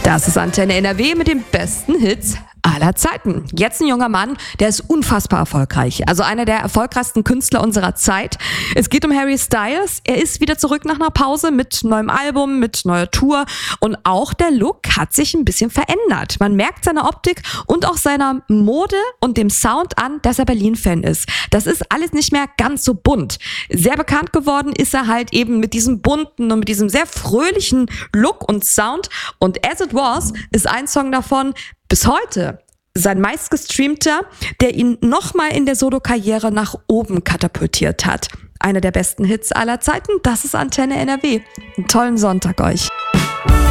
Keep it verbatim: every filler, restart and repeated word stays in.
Das ist Antenne N R W mit den besten Hits aller Zeiten. Jetzt ein junger Mann, der ist unfassbar erfolgreich. Also einer der erfolgreichsten Künstler unserer Zeit. Es geht um Harry Styles. Er ist wieder zurück nach einer Pause mit neuem Album, mit neuer Tour. Und auch der Look hat sich ein bisschen verändert. Man merkt seiner Optik und auch seiner Mode und dem Sound an, dass er Berlin-Fan ist. Das ist alles nicht mehr ganz so bunt. Sehr bekannt geworden ist er halt eben mit diesem bunten und mit diesem sehr fröhlichen Look und Sound. Und As It Was ist ein Song davon, bis heute sein meistgestreamter, der ihn nochmal in der Solo-Karriere nach oben katapultiert hat. Einer der besten Hits aller Zeiten, das ist Antenne N R W. Einen tollen Sonntag euch.